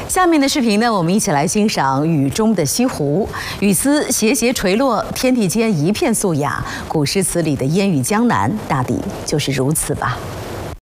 下面的视频呢，我们一起来欣赏雨中的西湖。雨丝斜斜垂落，天地间一片素雅。古诗词里的烟雨江南，大抵就是如此吧。